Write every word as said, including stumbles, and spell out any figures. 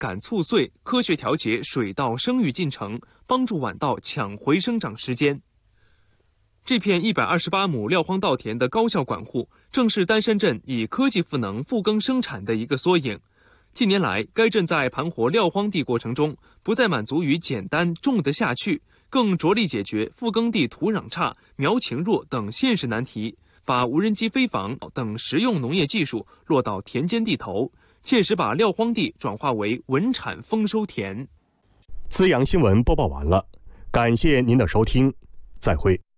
赶促穗，科学调节水稻生育进程，帮助晚稻抢回生长时间。这片一百二十八亩撂荒稻田的高效管护，正是丹山镇以科技赋能复耕生产的一个缩影。近年来，该镇在盘活撂荒地过程中，不再满足于简单种得下去，更着力解决复耕地土壤差、苗情弱等现实难题，把无人机飞防等实用农业技术落到田间地头，切实把撂荒地转化为稳产丰收田。 资阳新闻播报完了，感谢您的收听，再会。